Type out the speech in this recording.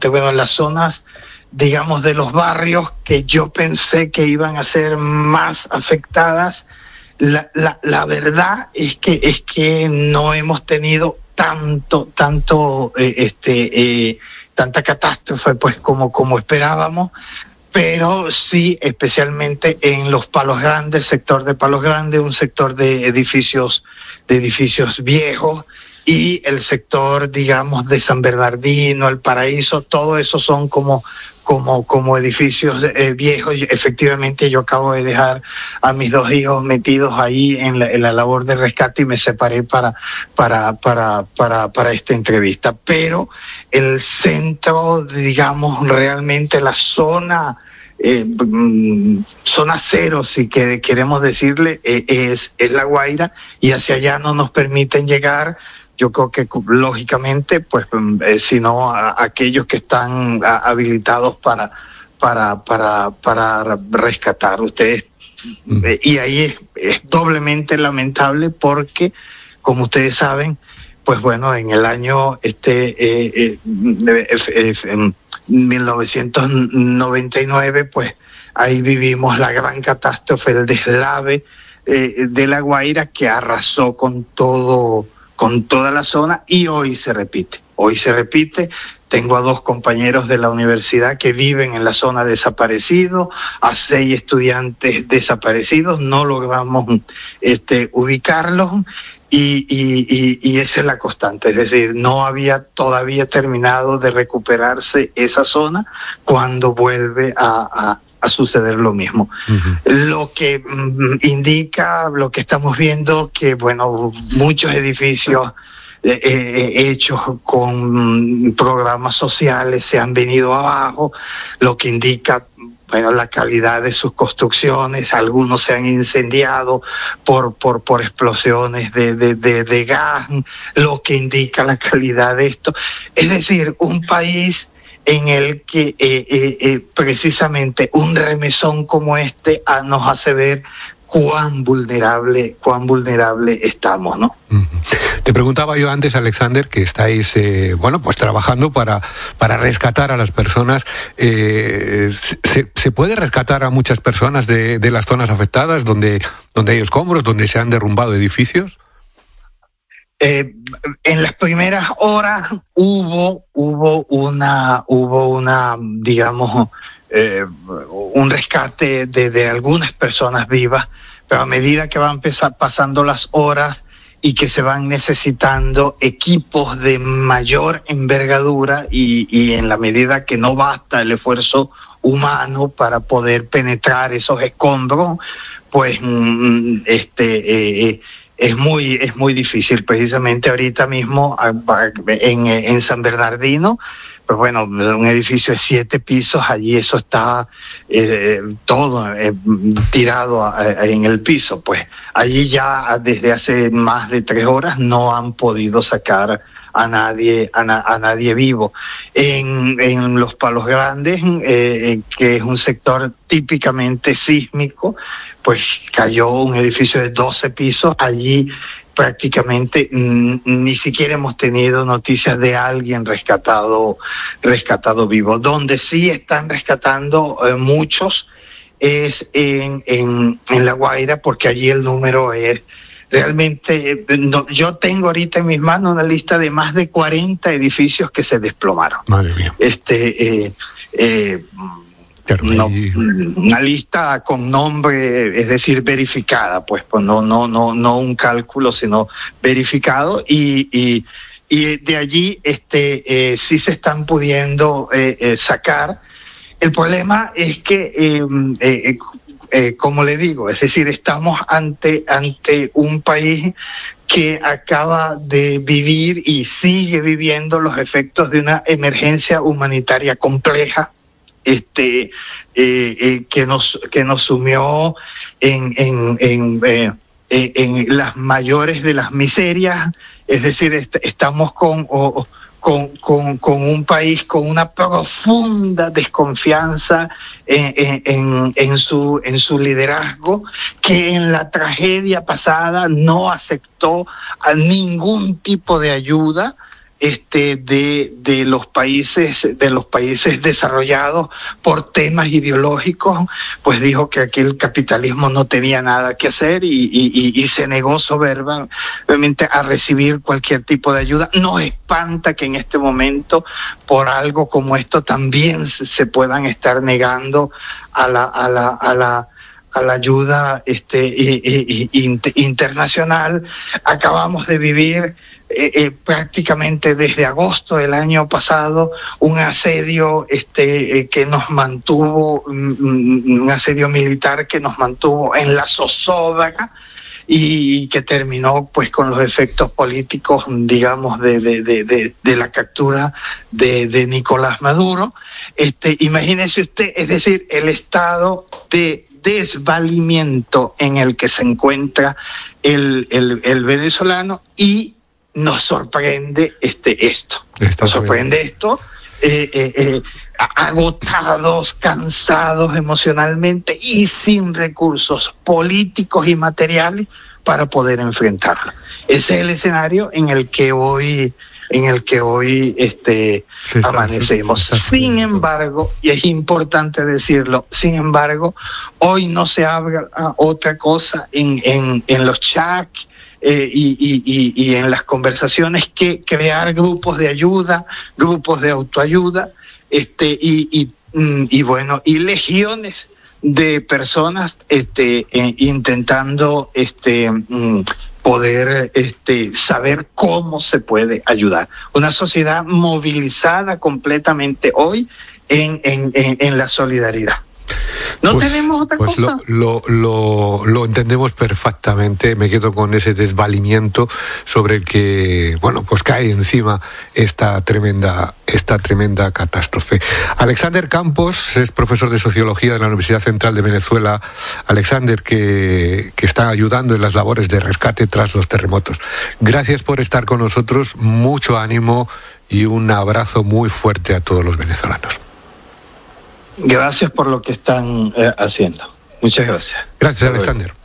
bueno, en las zonas, digamos, de los barrios que yo pensé que iban a ser más afectadas, la verdad es que no hemos tenido tanta catástrofe pues como esperábamos, pero sí especialmente en los Palos Grandes, el sector de Palos Grandes, un sector de edificios viejos, y el sector, digamos, de San Bernardino, El Paraíso, todo eso son como edificios viejos. Efectivamente, yo acabo de dejar a mis 2 hijos metidos ahí en la labor de rescate y me separé para esta entrevista. Pero el centro, digamos, realmente la zona cero, si que queremos decirle, es La Guaira, y hacia allá no nos permiten llegar. Yo creo que lógicamente, pues, sino aquellos que están habilitados para rescatar ustedes. Y ahí es doblemente lamentable porque, como ustedes saben, pues bueno, en el año 1999, pues ahí vivimos la gran catástrofe, el deslave de La Guaira, que arrasó con toda la zona, y hoy se repite. Tengo a 2 compañeros de la universidad que viven en la zona desaparecidos, a 6 estudiantes desaparecidos, no logramos ubicarlos, y esa es la constante, es decir, no había todavía terminado de recuperarse esa zona cuando vuelve a suceder lo mismo. Uh-huh. Lo que indica, lo que estamos viendo, que bueno, muchos edificios hechos con programas sociales se han venido abajo, lo que indica, bueno, la calidad de sus construcciones. Algunos se han incendiado por explosiones de gas, lo que indica la calidad de esto. Es decir, un país en el que precisamente un remesón como este nos hace ver cuán vulnerable estamos, ¿no? Uh-huh. Te preguntaba yo antes, Alexander, que estáis pues trabajando para rescatar a las personas. ¿Se puede rescatar a muchas personas de las zonas afectadas, donde hay escombros, donde se han derrumbado edificios? En las primeras horas hubo una digamos, un rescate de algunas personas vivas, pero a medida que van pasando las horas y que se van necesitando equipos de mayor envergadura, y en la medida que no basta el esfuerzo humano para poder penetrar esos escombros, pues es muy difícil. Precisamente ahorita mismo en San Bernardino, pues bueno, un edificio de 7 pisos, allí eso está todo tirado en el piso. Pues allí ya desde hace más de 3 horas no han podido sacar a nadie vivo. En los Palos Grandes, que es un sector típicamente sísmico, pues cayó un edificio de 12 pisos. Allí prácticamente ni siquiera hemos tenido noticias de alguien rescatado vivo. Donde sí están rescatando muchos es en La Guaira, porque allí el número es realmente, yo tengo ahorita en mis manos una lista de más de 40 edificios que se desplomaron. Madre mía. Una lista con nombre, es decir, verificada, pues no un cálculo, sino verificado, y de allí sí se están pudiendo sacar. El problema es que como le digo, es decir, estamos ante un país que acaba de vivir y sigue viviendo los efectos de una emergencia humanitaria compleja, que nos sumió en las mayores de las miserias. Es decir, estamos con un país con una profunda desconfianza en su liderazgo, que en la tragedia pasada no aceptó a ningún tipo de ayuda, de los países desarrollados por temas ideológicos, pues dijo que aquí el capitalismo no tenía nada que hacer y se negó soberbiamente a recibir cualquier tipo de ayuda. Nos espanta que en este momento, por algo como esto, también se puedan estar negando a la ayuda internacional. Acabamos de vivir prácticamente desde agosto del año pasado un asedio que nos mantuvo, un asedio militar que nos mantuvo en la zozobra y que terminó pues con los efectos políticos, digamos, de la captura de Nicolás Maduro. Imagínese usted, es decir, el estado de desvalimiento en el que se encuentra el venezolano, y nos sorprende esto. Nos sorprende esto, agotados, cansados emocionalmente y sin recursos políticos y materiales para poder enfrentarlo. Ese es el escenario en el que hoy amanecemos. Sin embargo, y es importante decirlo, sin embargo, hoy no se habla otra cosa en los chats y en las conversaciones que crear grupos de ayuda, grupos de autoayuda, y legiones de personas intentando poder saber cómo se puede ayudar. Una sociedad movilizada completamente hoy en la solidaridad. No tenemos otra cosa. Lo entendemos perfectamente. Me quedo con ese desvalimiento sobre el que, pues cae encima esta tremenda catástrofe. Alexander Campos es profesor de Sociología de la Universidad Central de Venezuela. Alexander, que está ayudando en las labores de rescate tras los terremotos. Gracias por estar con nosotros. Mucho ánimo y un abrazo muy fuerte a todos los venezolanos. Gracias por lo que están haciendo. Muchas gracias. Gracias, Alexander.